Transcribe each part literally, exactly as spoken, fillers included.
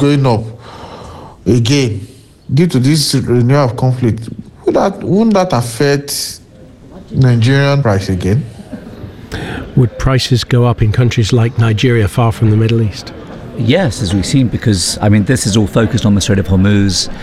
going up again due to this renewal of conflict, would that, wouldn't that affect Nigerian price again? Would prices go up in countries like Nigeria, far from the Middle East? Yes, as we've seen, because, I mean, this is all focused on the Strait of Hormuz.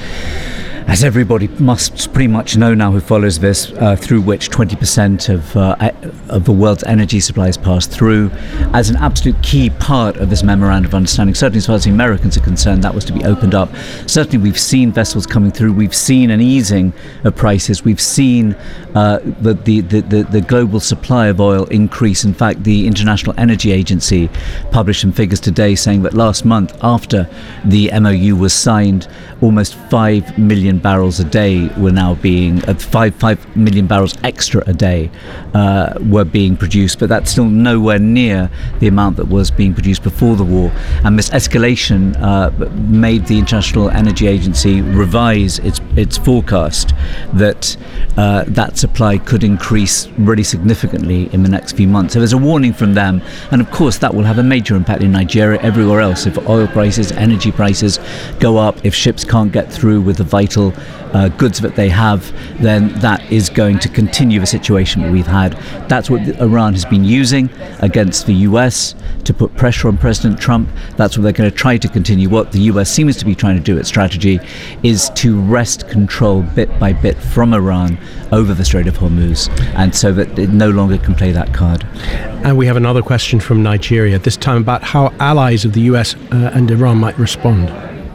As everybody must pretty much know now who follows this, uh, through which twenty percent of uh, of the world's energy supplies pass through, as an absolute key part of this memorandum of understanding. Certainly as far as the Americans are concerned, that was to be opened up. Certainly we've seen vessels coming through, we've seen an easing of prices, we've seen uh, the, the, the, the, the global supply of oil increase. In fact, the International Energy Agency published some figures today saying that last month, after the M O U was signed, almost five million barrels a day were now being uh, five five million barrels extra a day uh, were being produced, but that's still nowhere near the amount that was being produced before the war. And this escalation uh, made the International Energy Agency revise its its forecast that uh, that supply could increase really significantly in the next few months. So there's a warning from them, and of course that will have a major impact in Nigeria, everywhere else. If oil prices, energy prices go up, if ships can't get through with the vital uh, goods that they have, then that is going to continue the situation that we've had. That's what Iran has been using against the U S to put pressure on President Trump. That's what they're going to try to continue. What the U S seems to be trying to do, its strategy, is to wrest control bit by bit from Iran over the Strait of Hormuz, and so that it no longer can play that card. And we have another question from Nigeria, this time about how allies of the U S uh, and Iran might respond.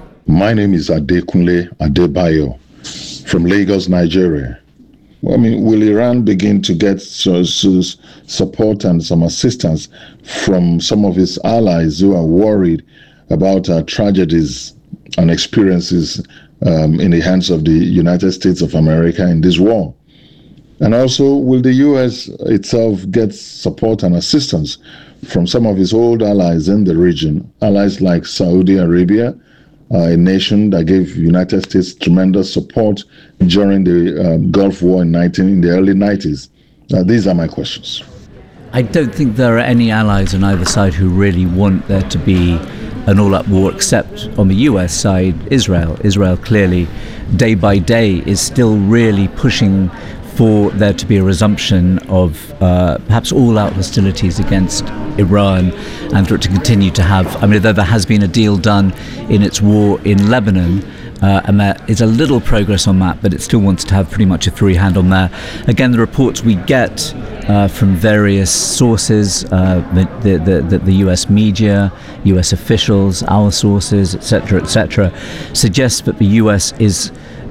My name is Adekunle Adebayo from Lagos, Nigeria. Well, I mean, will Iran begin to get so, so support and some assistance from some of its allies who are worried about uh, tragedies and experiences um, in the hands of the United States of America in this war? And also, will the U S itself get support and assistance from some of its old allies in the region, allies like Saudi Arabia, Uh, a nation that gave United States tremendous support during the um, Gulf War in, nineteen, in the early nineties? Uh, these are my questions. I don't think there are any allies on either side who really want there to be an all-out war, except on the U S side, Israel. Israel clearly, day by day, is still really pushing for there to be a resumption of uh, perhaps all-out hostilities against Iran, and for it to continue to have, I mean, though there has been a deal done in its war in Lebanon, uh, and there is a little progress on that, but it still wants to have pretty much a free hand on there. Again, the reports we get uh, from various sources, uh, the, the, the, the U S media, U S officials, our sources, et cetera, et cetera, suggest that the U S is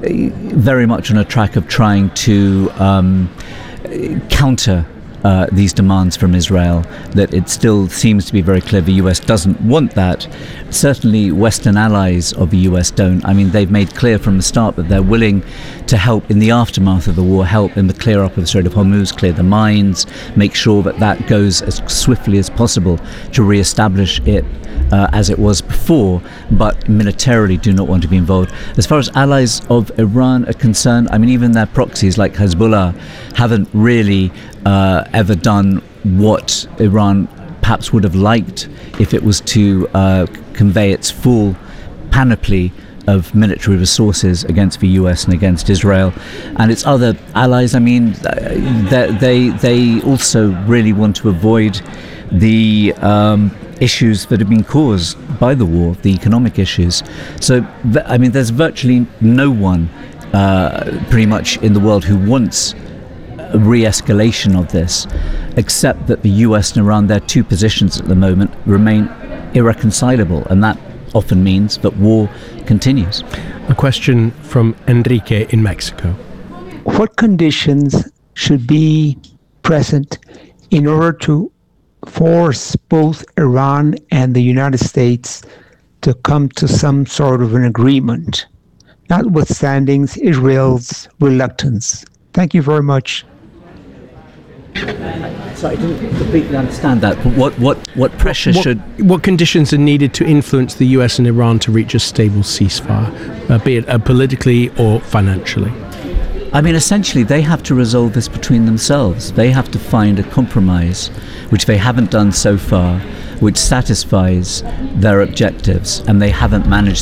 very much on a track of trying to um, counter uh, these demands from Israel, that it still seems to be very clear the U S doesn't want that. Certainly Western allies of the U S don't. I mean, they've made clear from the start that they're willing to help in the aftermath of the war, help in the clear up of the Strait of Hormuz, clear the mines, make sure that that goes as swiftly as possible to re-establish it Uh, as it was before, but militarily do not want to be involved. As far as allies of Iran are concerned, I mean, even their proxies like Hezbollah haven't really uh, ever done what Iran perhaps would have liked if it was to uh, convey its full panoply of military resources against the U S and against Israel and its other allies. I mean, they they, they also really want to avoid the um, issues that have been caused by the war, the economic issues. So, I mean, there's virtually no one uh, pretty much in the world who wants a re-escalation of this, except that the U S and Iran, their two positions at the moment, remain irreconcilable, and that often means that war continues. A question from Enrique in Mexico. What conditions should be present in order to force both Iran and the United States to come to some sort of an agreement, notwithstanding Israel's reluctance? Thank you very much. So I didn't completely understand that. But what, what, what pressure what, should... What conditions are needed to influence the U S and Iran to reach a stable ceasefire, uh, be it uh, politically or financially? I mean, essentially, they have to resolve this between themselves. They have to find a compromise, which they haven't done so far, which satisfies their objectives, and they haven't managed